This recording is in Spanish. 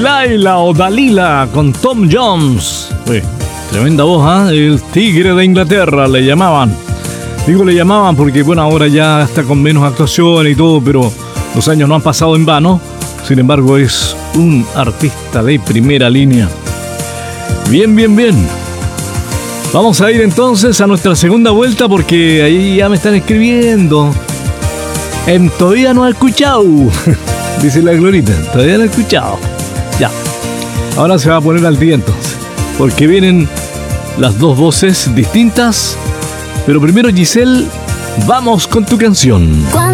Delilah o Dalila con Tom Jones. Tremenda voz, ¿ah? El tigre de Inglaterra le llamaban. Digo le llamaban porque, bueno, ahora ya está con menos actuación y todo, pero los años no han pasado en vano. Sin embargo, es un artista de primera línea. Bien, bien, bien. Vamos a ir entonces a nuestra segunda vuelta porque ahí ya me están escribiendo. Todavía no he escuchado. Dice la Glorita, todavía no he escuchado. Ya. Ahora se va a poner al día entonces. Porque vienen las dos voces distintas. Pero primero, Giselle, vamos con tu canción.